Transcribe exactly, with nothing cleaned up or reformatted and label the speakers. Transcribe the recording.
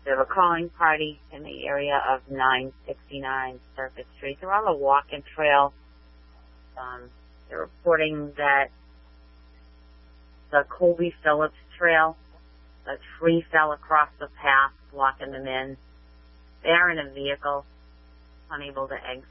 Speaker 1: We have a calling party in the area of nine sixty-nine Circuit Street. They're on a walking trail. Um, they're reporting that the Colby Phillips Trail, a tree fell across the path, blocking them in. They are in a vehicle, unable to exit.